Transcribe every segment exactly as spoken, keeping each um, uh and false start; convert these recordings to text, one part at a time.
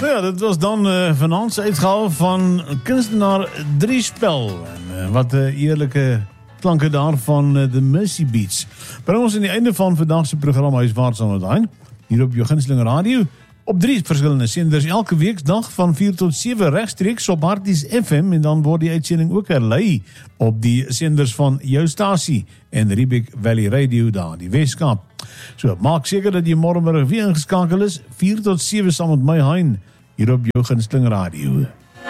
Ja, dit was dan uh, vanaand se uitgawe van kunstenaar Driespel. En uh, wat 'n uh, eerlike klanke daarvan uh, The Mercy Beats. Bring ons aan die einde van vandag se program Huiswaarts aan het eind. Hier op jou gunsteling radio. Op drie verskillende senders elke weekdag van vier tot sewe regstreeks op Harties F M. En dan word die uitsending ook herlei op die senders van jou stasie en Riebeek Valley Radio daar, die Weskaap. So, maak seker dat jy môre weer ingeskakel is, vier tot sewe saam met my Hein, hier op jou gunsteling radio.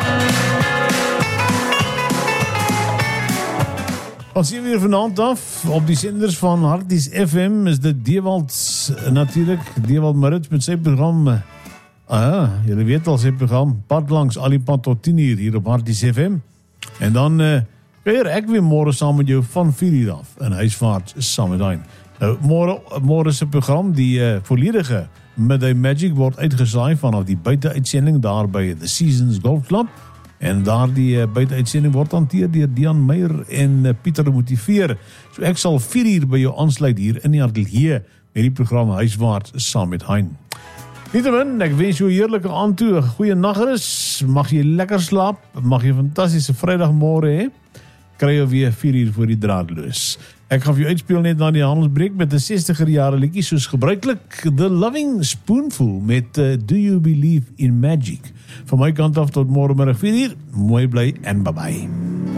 Van sewe uur vanaand af, op die senders van Harties F M, is dit Dewald natuurlijk, Dewald Marit met sy program, ah, julle weet al sy program, pad langs al die pad tot tien uur hier op Harties F M. En dan uh, keer ek weer môre saam met jou van vier uur af, in Huisvaart saam met Hein. Nou, môre, môre se program, die uh, volledige Midday Magic word uitgesaai vanaf die buiteuitsending daar by The Seasons Golf Club. En daar die uh, buiteuitsending word hanteer deur Dian Meyer en uh, Pieter Motiveer. So ek sal vier uur by jou aansluit hier in die ateljee met die program Huiswaarts saam met Hein. Nietemin, ek wens jou 'n heerlike aand toe, 'n goeie nagrus, mag jy lekker slaap, mag jy 'n fantastiese Vrydagmôre hê. Kry jou weer vier uur voor die draadloos. Ek gaan vir jou uitspeel net na die handelsbreek met 'n sestiger jare liedjie soos gebruiklik, The Loving Spoonful met uh, Do You Believe in Magic. Van my kant af tot môre middag vier uur. Mooi bly en bye bye.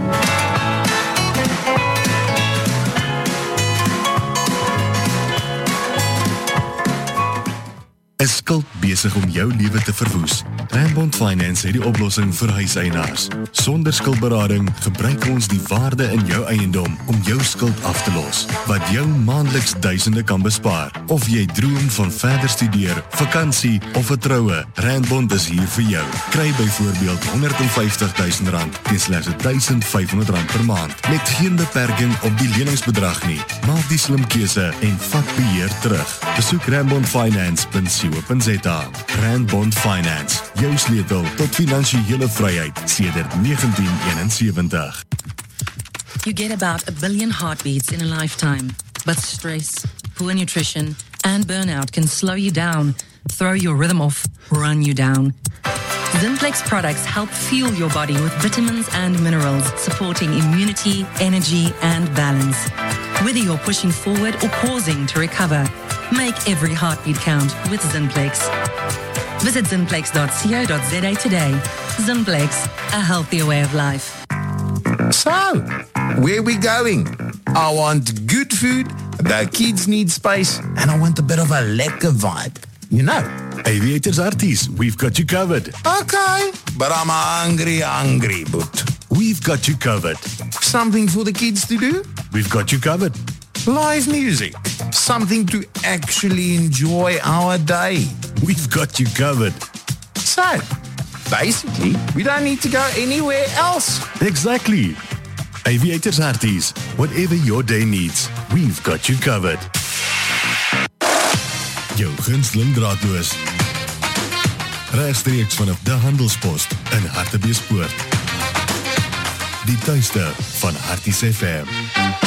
Is skuld besig om jou lewe te verwoes? Randbond Finance het die oplossing vir huiseienaars. Sonder skuldberading gebruik ons die waarde in jou eiendom om jou skuld af te los, wat jou maandeliks duisende kan bespaar. Of jy droom van verder studeer, vakansie of 'n troue, Randbond is hier vir jou. Kry byvoorbeeld honderdvyftig duisend rand teen slegs duisend vyfhonderd rand per maand, met geen beperking op die leningsbedrag nie. Maak die slim keuse en vat beheer terug. Besoek randbond finance punt co punt za. Randbond Finance, jou sleutel tot finansiële vryheid sedert negentien eenensewentig. You get about a billion heartbeats in a lifetime, but stress, poor nutrition, and burnout can slow you down, throw your rhythm off, run you down. Zinplex products help fuel your body with vitamins and minerals, supporting immunity, energy, and balance. Whether you're pushing forward or pausing to recover, make every heartbeat count with Zinplex. Visit zinplex dot co dot za today. Zinplex, a healthier way of life. So, where are we going? I want good food, the kids need space, and I want a bit of a lekker vibe. You know. Aviators Harties, we've got you covered. Okay, but I'm hungry, hungry, but We've got you covered. something for the kids to do? We've got you covered. Live music. Something to actually enjoy our day. We've got you covered. So, basically, we don't need to go anywhere else. Exactly. Aviators Harties, whatever your day needs, we've got you covered. Jou gunsteling draadloos. Regstreeks vanaf de Handelspost in Hartbeespoort. Die tuiste van Harties F M.